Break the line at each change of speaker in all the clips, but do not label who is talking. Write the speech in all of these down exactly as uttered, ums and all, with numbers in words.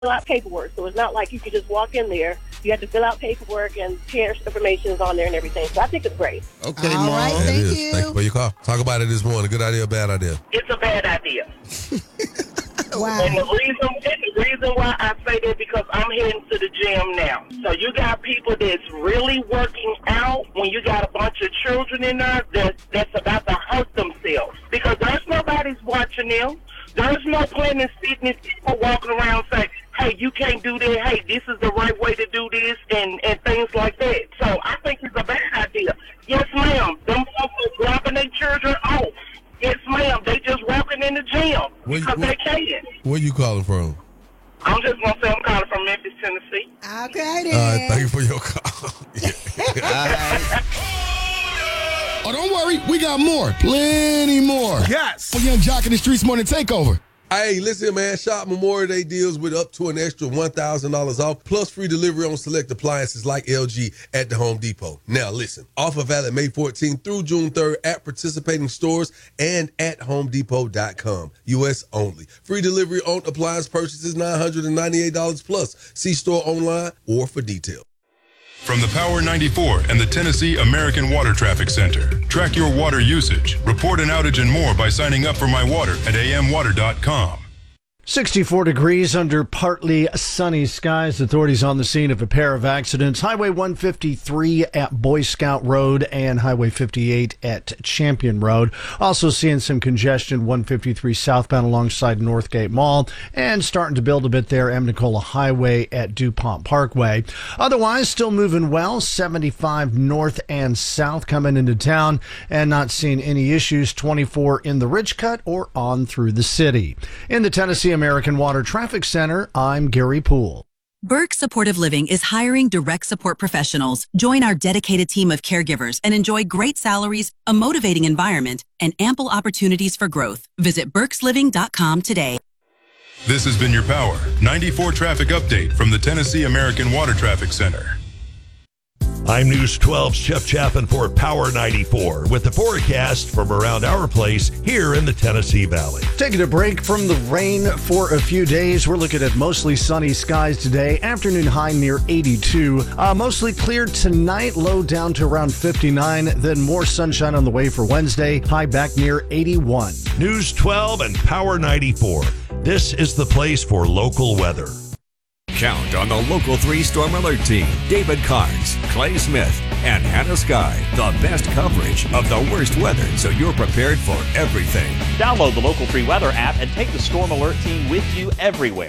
out paperwork. So it's not like you could just walk in there. You have to fill out paperwork and parents' information is on there and everything. So I think it's great.
Okay,
All
Mom.
right,
Yeah,
thank
it is.
you.
Thank you for your call. Talk about it this morning. Good idea, bad idea?
It's a bad idea.
Wow.
And the reason, and the reason why I say that because I'm heading to the gym now. So you got people that's really working out when you got a bunch of children in there that, that's about to hurt themselves. Because there's nobody's watching them. There's no Planet Fitness people walking around saying, hey, you can't do that. Hey, this is the right way to do this and, and things like that. So I think it's a bad idea. Yes, ma'am. Them folks are dropping their children off. Yes, ma'am. They just walking in the gym
Where you-
because
where-
they can.
Where you calling from?
I'm just going to say I'm calling from Memphis, Tennessee.
Okay, then.
All right, thank you for your call.
Oh, don't worry. We got more. Plenty more.
Yes.
For Young Jock in the Streets Morning Takeover.
Hey, listen, man. Shop Memorial Day deals with up to an extra one thousand dollars off, plus free delivery on select appliances like L G at the Home Depot. Now, listen. Offer valid May fourteenth through June third at participating stores and at home depot dot com. U S only. Free delivery on appliance purchases nine hundred ninety-eight dollars plus. See store online or for details.
From the Power ninety-four and the Tennessee American Water Traffic Center. Track your water usage, report an outage and more by signing up for My Water at a m water dot com.
sixty-four degrees under partly sunny skies. Authorities on the scene of a pair of accidents. Highway one fifty-three at Boy Scout Road and Highway fifty-eight at Champion Road. Also seeing some congestion one fifty-three southbound alongside Northgate Mall and starting to build a bit there Amnicola Highway at DuPont Parkway. Otherwise, still moving well. seventy-five north and south coming into town and not seeing any issues. twenty-four in the Ridgecut or on through the city. In the Tennessee American Water Traffic Center, I'm Gary Poole.
Burke Supportive Living is hiring direct support professionals. Join our dedicated team of caregivers and enjoy great salaries, a motivating environment, and ample opportunities for growth. Visit burks living dot com today.
This has been your Power ninety-four traffic update from the Tennessee American Water Traffic Center.
I'm News twelve's Jeff Chapin for Power ninety-four with the forecast from around our place here in the Tennessee Valley.
Taking a break from the rain for a few days. We're looking at mostly sunny skies today. Afternoon high near eighty-two. Uh, mostly clear tonight, low down to around fifty-nine. Then more sunshine on the way for Wednesday, high back near eighty-one.
News twelve and Power ninety-four. This is the place for local weather.
Count on the Local three Storm Alert Team. David Carnes, Clay Smith, and Hannah Sky. The best coverage of the worst weather so you're prepared for everything.
Download the Local three Weather app and take the Storm Alert Team with you everywhere.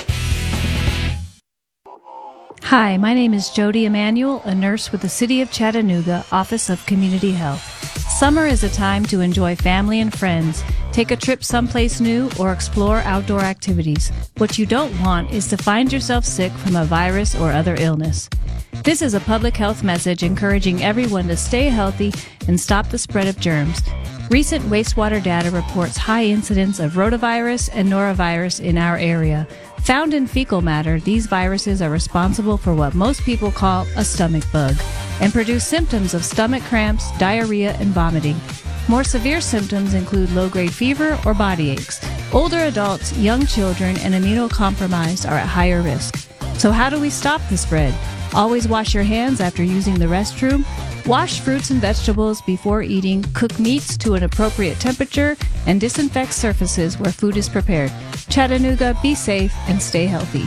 Hi, my name is Jody Emanuel, a nurse with the City of Chattanooga Office of Community Health. Summer is a time to enjoy family and friends, take a trip someplace new, or explore outdoor activities. What you don't want is to find yourself sick from a virus or other illness. This is a public health message encouraging everyone to stay healthy and stop the spread of germs. Recent wastewater data reports high incidence of rotavirus and norovirus in our area. Found in fecal matter, these viruses are responsible for what most people call a stomach bug and produce symptoms of stomach cramps, diarrhea, and vomiting. More severe symptoms include low-grade fever or body aches. Older adults, young children, and immunocompromised are at higher risk. So how do we stop the spread? Always wash your hands after using the restroom. Wash fruits and vegetables before eating. Cook meats to an appropriate temperature and disinfect surfaces where food is prepared. Chattanooga, be safe and stay healthy.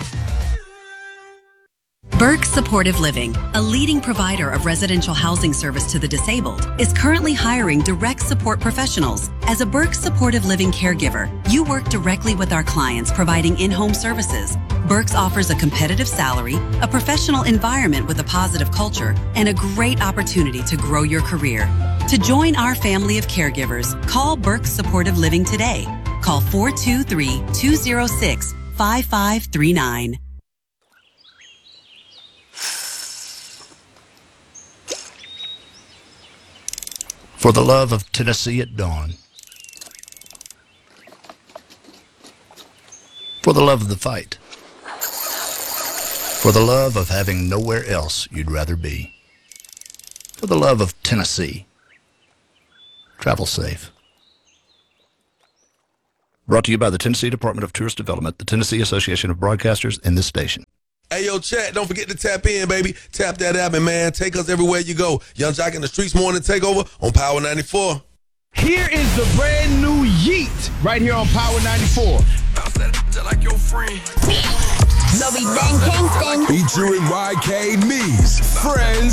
Burke Supportive Living, a leading provider of residential housing service to the disabled, is currently hiring direct support professionals. As a Burke Supportive Living caregiver, you work directly with our clients providing in-home services. Burke's offers a competitive salary, a professional environment with a positive culture, and a great opportunity to grow your career. To join our family of caregivers, call Burke Supportive Living today. Call four two three, two zero six, five five three nine.
For the love of Tennessee at dawn. For the love of the fight. For the love of having nowhere else you'd rather be. For the love of Tennessee. Travel safe. Brought to you by the Tennessee Department of Tourist Development, the Tennessee Association of Broadcasters, and this station.
Hey, yo, chat, don't forget to tap in, baby. Tap that app, and, man, take us everywhere you go. Young Jock in the Streets Morning Takeover on Power ninety-four.
Here is the brand new Yeet right here on Power ninety-four.
Like your friend. Featuring Y K Me's Friends